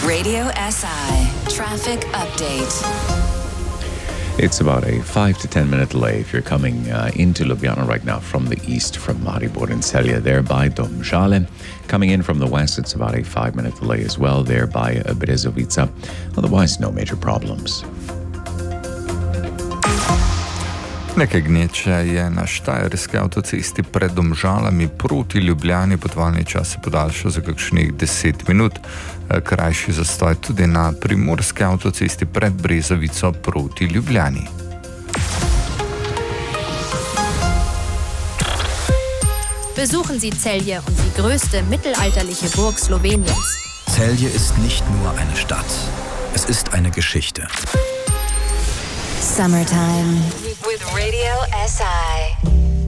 Radio SI traffic update. It's about a 5 to 10 minute delay if you're coming into Ljubljana right now from the east, from Maribor and Celje, there by Domžale. Coming in from the west, it's about a 5-minute delay as well, there by Brezovica. Otherwise, no major problems. Nekaj gneče je na štajerski avtocesti pred Domžalami proti Ljubljani, potovalni čas se podaljša za kakšnih 10 minut, krajši zastoj tudi na primorski avtocesti pred Brezovico proti Ljubljani. Besuchen Sie Celje und die größte mittelalterliche Burg Sloweniens. Celje ist nicht nur eine Stadt, es ist eine Geschichte. Summertime with Radio SI.